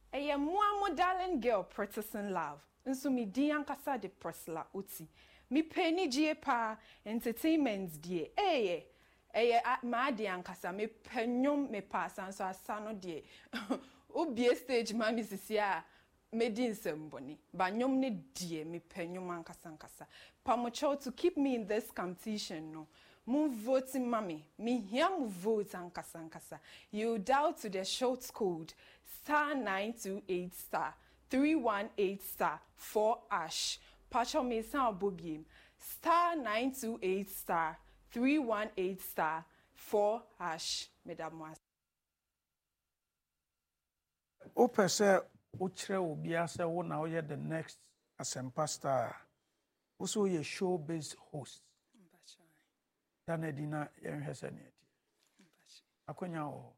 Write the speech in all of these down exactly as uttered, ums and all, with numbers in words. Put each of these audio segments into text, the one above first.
Eye mwa mo darling girl Protestant love. Nso mi di ankasa de Priscilla Uti. Mi penny gie pa entertainment die. Eye. Eye ma di ankasa me penyom me pass and so asano die. Obie stage mami sisi a me di nsemboni. Ba nyom ne die me penyom ankasa ankasa. Pamocho to keep me in this competition no. Move voting mommy. Me here move vote ankasa ankasa. You dial to the short code star nine two eight star three one eight star four ash. Pacho me sound bobiem. Star nine two eight star three one eight star four ash. Madam was. Ope se uchre ubia se wo na oye the next Asempa star. Also ye show based host. Danedina yenhesenieti. Akonya o.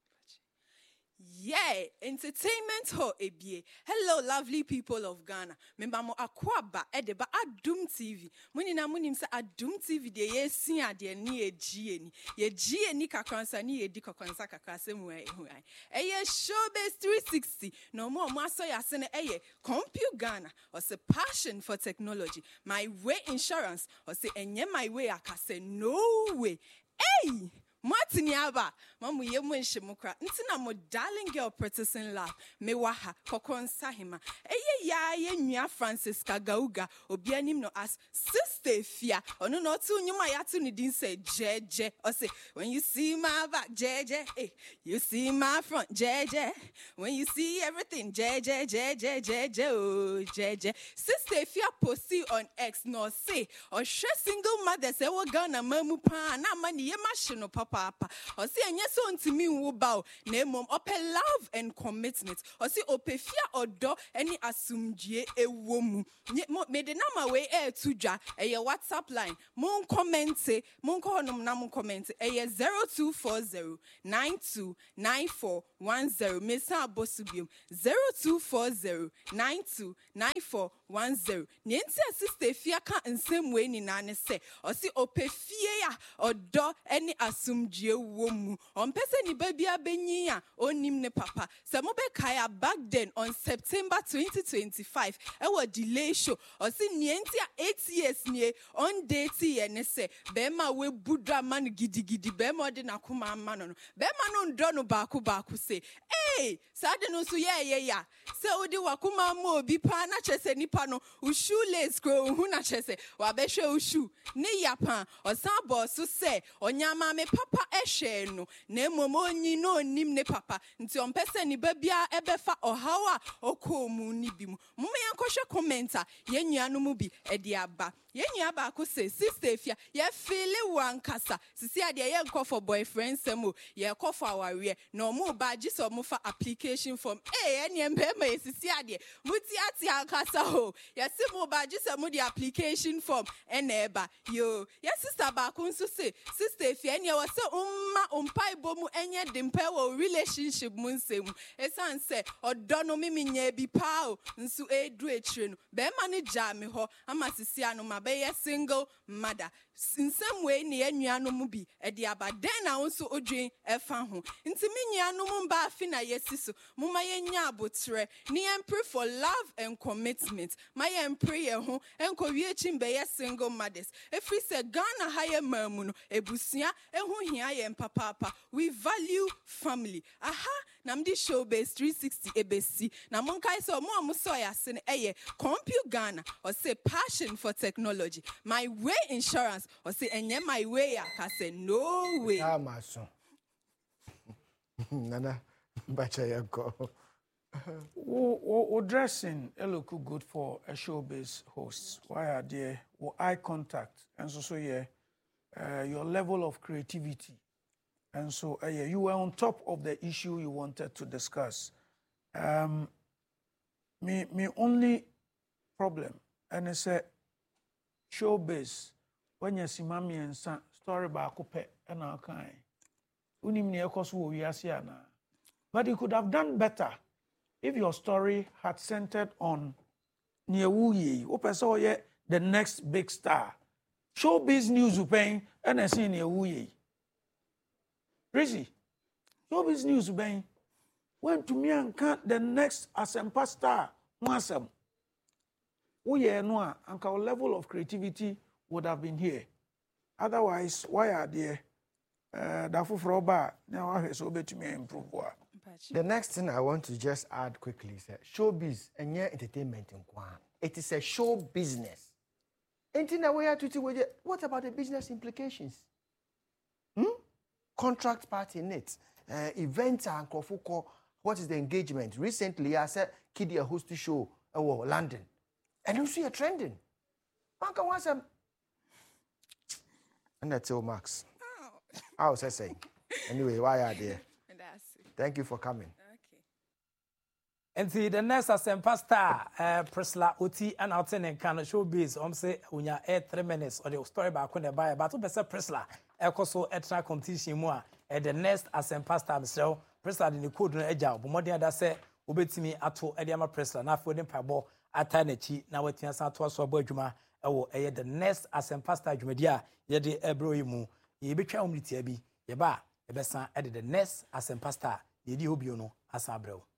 Yeah, entertainment ho ebie. Hello, lovely people of Ghana. Memba mo akwaba edeba Adum T V. Muni na muni mse Adum T V de ye sin ade ni ye gie ni. Ye gie ni kakransa ni ye di kakransa kakrase mu e hu ai. Eye Showbiz three sixty. No more mo aso ya se ne eye Compute Ghana. Or say passion for technology. My way insurance. Or say enye my way akase no way. Hey! Martin Yaba, Mamu Yemunshe Mukra, Ntina mo darling girl Protestant love, me waha, Kokon Sahima, Eye ya ye nya Francis Kagauga, Obianim no as sister fia, or no no two nyuma yatu ni din say jeje, or say when you see my back, jeje, eh, you see my front, jeje, when you see everything, jeje, jeje, jeje, oh, jeje, sister fia posi on X, no say, or share single mother say, we're gonna mamu pa, na mani ye mashino papa. Papa, or see, and yes, on to me, woo bow, name mom, ope love and commitment, or see, ope fear or do any assume je a woman. Made the number way air to ja, a WhatsApp line, moon comment, moon call num namun comment, a zero two four zero nine two nine four one zero, Miss Bosubium, zero two four zero nine two nine four one zero. Niente sister fear can't in same way ni nane say, or see, ope fear or do any assume. Je womu on pese ni baby abenya onim ne papa se mo be kaya back then on September twenty twenty-five e wa delay show o si nientia eight years nie on date ye ne se be ma we budra man gidigidi be ma de nakoma ma no be ma no ndo no baaku baaku se eh sa de no so ye ye ya se odi wakoma ma obi pa na chese nipa no u shoelace kro hu na chese wa be hwe u shoe ne yapa o san boss so se onyama me papa eshe no na momo nyi no nim ne papa nti on pese ni babia ebefa ohawa okomu ni bi mu mo yankɔhwɛ commenter yenua mu bi e de aba yenua ba ko se sister fia ye feel wankasa sisi ade ye nkɔ for boyfriend samo ye kɔ for awareɛ na mo ba giso mo fa application form eh ene mbema sisi ade muti ati ankasa ho ye si mo ba giso mo the application form ene eba yo ye sister ba ko nso se sister fia ene was se umma umpai bomu enye dimpe wo relationship mu nsem esan se odo no mimi nya bi pao nso edu etire no be ma ne ja me ho ama sisi anu ma be ye single mother nsem we ne enua mu bi e de aba den na nso odwen efa ho nti me nua mu mba afi na yesiso mu ma ye nya abotre ne em pray for love and commitment ma ye em pray ye ho enko wie chim be ye single mothers efri se Ghana haye mamu no ebusua ehu hia ye papa we value family aha nam di Showbiz three sixty ebesi na monkai so mo amuso ya se ne eye Compute Ghana or say passion for technology my way insurance or say enye my way ya ka say no way ah my son nana bacha yanko o dressing e look good for a Showbiz host why are there or eye contact and so so yeah uh, your level of creativity. And so uh, yeah, you were on top of the issue you wanted to discuss. Um, me, me only problem, and it's a Showbiz, when you see mommy and son, story about coupe and our kind. But you could have done better if your story had centered on Niewuye, Ope so ye the next big star. Showbiz news upaying and I see Niewuye. Crazy. Showbiz news bang. went to me and count the next Asempa star, Mwasem. Oh, yeah, no, and our level of creativity would have been here. Otherwise, why are there? Uh, Dafu Froba, now I so bet me improve. The next thing I want to just add quickly is that showbiz and yeah, entertainment in Kwan. It is a show business. Anything that we have to do with it, what about the business implications? Hmm? Contract part in it. Uh, events and Kofuko. What is the engagement? Recently, I said, Kiddy host the show in uh, London. And you see a trending. Manka wants some. And that's all, Max. Oh. I was saying. Anyway, why are there? Thank you for coming. Okay. And see the next Asempa star, uh, Priscilla Uti and Alton and Kano showbiz. I'm say when you're at three minutes or the story about when they buy, but to be Priscilla, Ecoso extra competition more at the next Asempa star. So Priscilla in the code no edge, but more than that say, ubeti me ato Ediama Priscilla. Now for them pabo atanechi. Now we think some to us about Juma. Oh, eh the next Asempa star Jumedia. Ye de ebro yimu. Ye be try umliti ebi. Ye ba. Ebesa edi the next Asempa star. Ye di obio no asabreo.